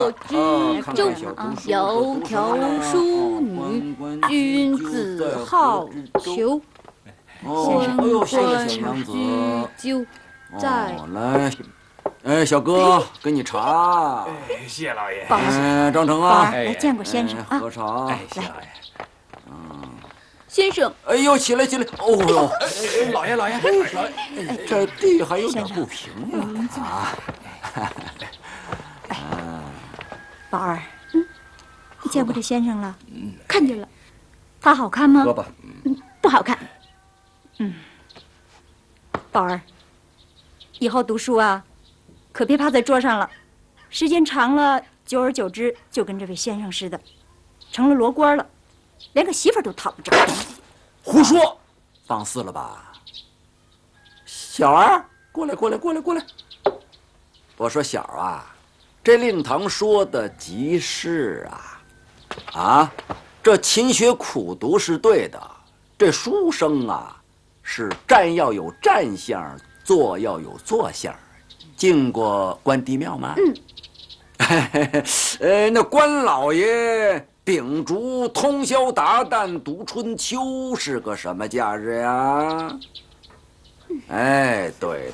中窈窕淑女，君子好逑。 先昏生，娘子， 居酒在。 来，哎，小哥，给你茶。 哎，谢老爷。 张成宝啊， 儿来见过先生啊。 喝茶。 哎，谢老爷。 先生， 哎呦，起来起来！哦呦， 老爷， 这地还有点不平呀。 宝儿，你见过这先生了？看见了。他好看吗？ 喝吧。 不好看。宝儿，以后读书啊，可别趴在桌上了，时间长了，久而久之就跟这位先生似的，成了罗锅了，连个媳妇儿都讨不着。 胡说！放肆了吧？小儿，过来！我说小儿啊，这令堂说的极是啊，这勤学苦读是对的，这书生啊，是站要有站相，坐要有坐相。进过关帝庙吗？那关老爷秉烛通宵达旦读春秋是个什么假日呀？哎，对，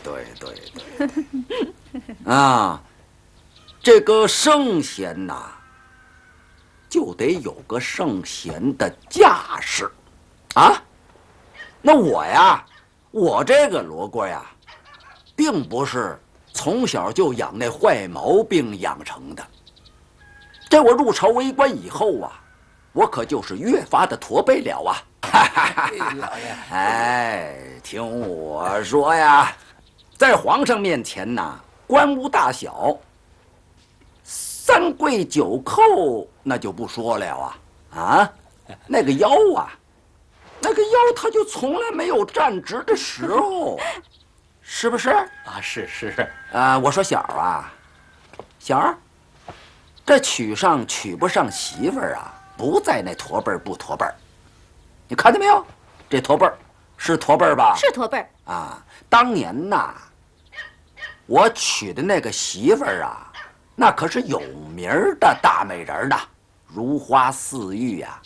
啊，这个圣贤呐，就得有个圣贤的架势啊。那我这个罗锅呀，并不是从小就养那坏毛病养成的。这我入朝为官以后啊，我可就是越发的驼背了啊！ 老爷， 哎，听我说呀，在皇上面前呐，官无大小，三跪九叩那就不说了啊，那个腰他就从来没有站直的时候，是不是？ 啊，是。 我说小儿，这娶上娶不上媳妇儿啊，不在那驼背儿不驼背儿，你看见没有？这驼背儿是驼背儿吧？ 是驼背儿啊。当年呐，我娶的那个媳妇儿啊，那可是有名的大美人呐，如花似玉呀！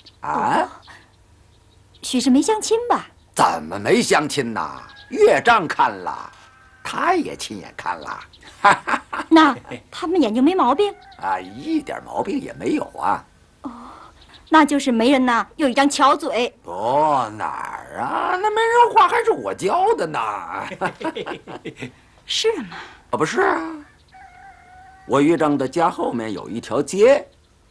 许是没相亲吧？ 怎么没相亲呐？岳丈看了，他也亲眼看了。 那他们眼睛没毛病啊，一点毛病也没有啊。 那就是媒人呐，有一张巧嘴。 哪儿啊？那媒人话还是我教的呢。 是吗？ 不是啊。我岳丈的家后面有一条街，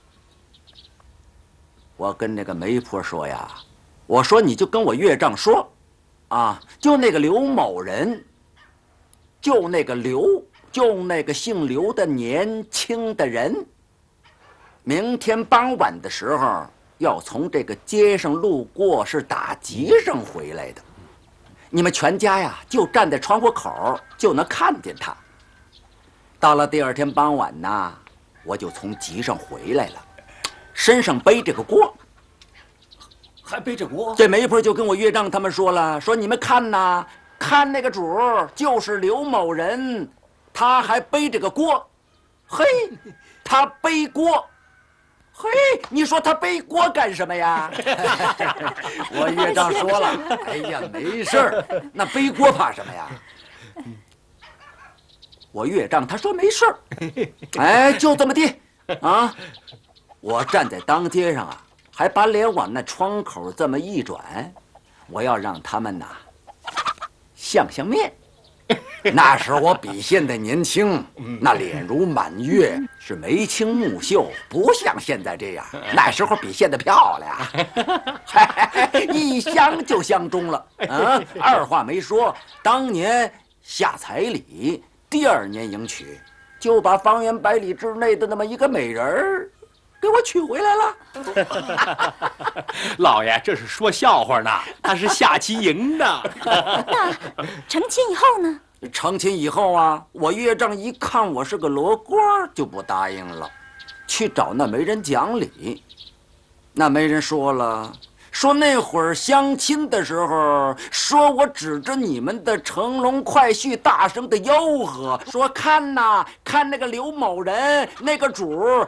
我跟那个媒婆说呀，我说你就跟我岳丈说，就那个刘某人，就那个姓刘的年轻的人，明天傍晚的时候要从这个街上路过，是打集上回来的。你们全家呀，就站在窗户口就能看见他。到了第二天傍晚呢，我就从集上回来了，身上背着个锅。 还背着锅？ 这媒婆就跟我岳丈他们说了，说你们看呐，看那个主就是刘某人，他还背着个锅。嘿，他背锅。嘿，你说他背锅干什么呀？我岳丈说了，哎呀，没事儿，那背锅怕什么呀？我岳丈他说没事儿，哎，就这么地啊。我站在当街上啊，还把脸往那窗口这么一转，我要让他们呐相面。那时候我比现在年轻，那脸如满月，是眉清目秀，不像现在这样。那时候比现在漂亮，一相就相中了。二话没说，当年下彩礼，第二年迎娶，就把方圆百里之内的那么一个美人儿给我娶回来了。 老爷，这是说笑话呢，他是下棋赢的。 那成亲以后呢？ 成亲以后啊，我岳丈一看我是个罗锅，就不答应了，去找那媒人讲理。那媒人说了，说那会儿相亲的时候，说我指着你们的乘龙快婿大声的吆喝，说看呐，看那个刘某人，那个主